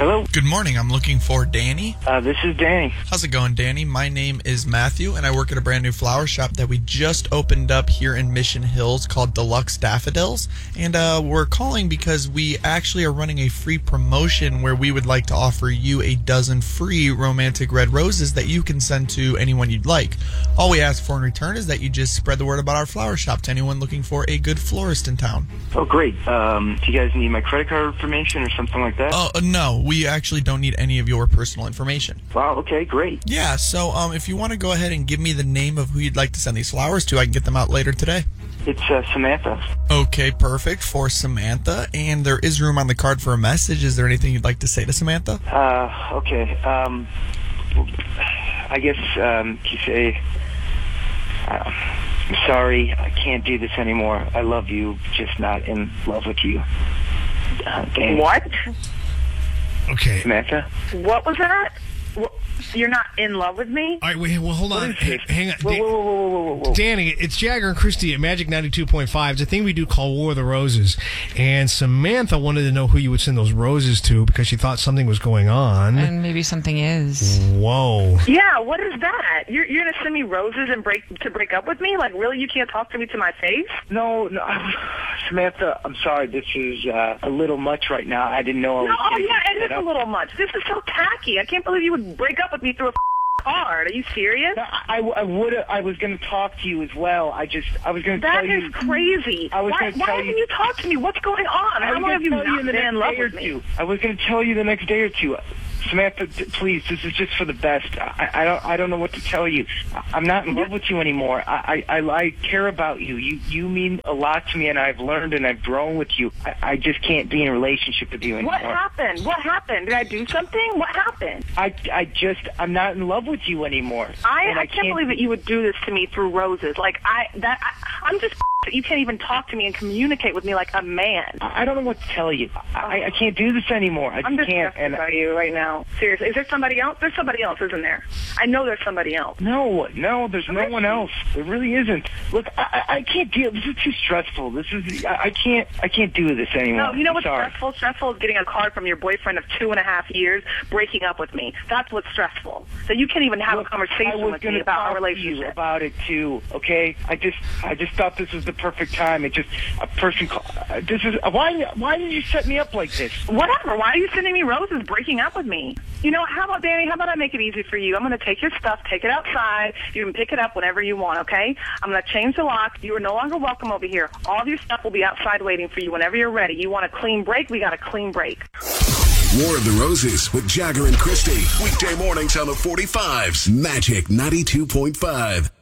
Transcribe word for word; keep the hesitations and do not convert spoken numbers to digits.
Hello? Good morning. I'm looking for Danny. Uh, this is Danny. How's it going, Danny? My name is Matthew, and I work at a brand new flower shop that we just opened up here in Mission Hills called Deluxe Daffodils. And uh, we're calling because we actually are running a free promotion where we would like to offer you a dozen free romantic red roses that you can send to anyone you'd like. All we ask for in return is that you just spread the word about our flower shop to anyone looking for a good florist in town. Oh, great. Um, do you guys need my credit card information or something like that? Oh, uh, no. We actually don't need any of your personal information. Wow, okay, great. Yeah, so um, if you want to go ahead and give me the name of who you'd like to send these flowers to, I can get them out later today. It's uh, Samantha. Okay, perfect, for Samantha. And there is room on the card for a message. Is there anything you'd like to say to Samantha? Uh, okay. Um, I guess um, you say, uh, I'm sorry, I can't do this anymore. I love you, just not in love with you. Uh, Danny. What? Okay. Samantha? What was that? What? You're not in love with me? All right, wait, well, hold on. H- hang on. Whoa, Dan- whoa, whoa, whoa, whoa, whoa, whoa. Danny, it's Jagger and Christy at Magic ninety-two point five. It's a thing we do called War of the Roses. And Samantha wanted to know who you would send those roses to because she thought something was going on. And maybe something is. Whoa. Yeah, what is that? You're, you're going to send me roses and break to break up with me? Like, really? You can't talk to me to my face? No, no, Samantha, I'm sorry. This is uh, a little much right now. I didn't know I was No, oh, getting yeah, it set is a up. little much. This is so tacky. I can't believe you would break up with me through a card. Are you serious? No, I, I would. I was going to talk to you as well. I just, I was going to tell That you. is crazy. I was why going to why tell haven't you. you talked to me? What's going on? I How was long going have to you tell you not in the been in next love day or with me? two. I was going to tell you the next day or two. Samantha, t- please, this is just for the best. I, I don't, I don't know what to tell you. I, I'm not in love with you anymore. I, I, I, I care about you. You, you mean a lot to me, and I've learned and I've grown with you. I, I just can't be in a relationship with you anymore. What happened? What happened? Did I do something? What happened? I, I just, I'm not in love with you anymore. I, And I can't believe that you would do this to me through roses. Like, I, that, I, I'm just that you can't even talk to me and communicate with me like a man. I don't know what to tell you. I, I can't do this anymore. I I'm just can't. disgusted And by you right now. Seriously. Is there somebody else? There's somebody else, isn't there? I know there's somebody else. No, no, there's no one else. There really isn't. Look, I, I I can't deal. This is too stressful. This is, I, I can't, I can't do this anymore. No, you know I'm what's sorry. stressful? Stressful is getting a card from your boyfriend of two and a half years breaking up with me. That's what's stressful. So you can't even have Look, a conversation I was with gonna me about our talk to you relationship. about it too. Okay, I just, I just thought this was the perfect time. It just a person. Call, uh, this is why. Why did you set me up like this? Whatever. Why are you sending me roses breaking up with me? You know, how about, Danny, how about I make it easy for you? I'm going to take your stuff, take it outside. You can pick it up whenever you want, okay? I'm going to change the lock. You are no longer welcome over here. All of your stuff will be outside waiting for you whenever you're ready. You want a clean break? We got a clean break. War of the Roses with Jagger and Christy. Weekday mornings on the forty-fives. Magic ninety-two point five.